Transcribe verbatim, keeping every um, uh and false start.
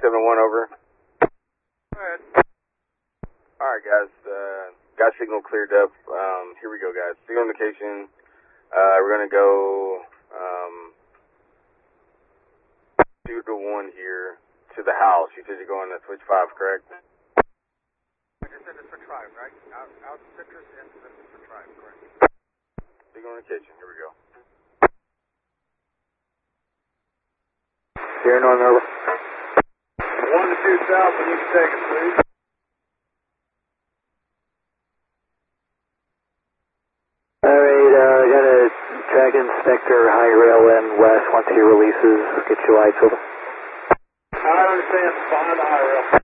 seven one over. Go ahead. Alright guys, uh, got signal cleared up. Um, here we go guys. Signal indication. Uh, we're gonna go, um, two to one here to the house. You said you're going to switch five, correct? We just in the switch five, right? Out, out citrus and the switch five, correct. Signal indication, here we go. Here, North over. One to two south, we need to take it, please. Alright, uh, got a track inspector, high rail and west. Once he releases, get your lights over. I understand, fine, high rail.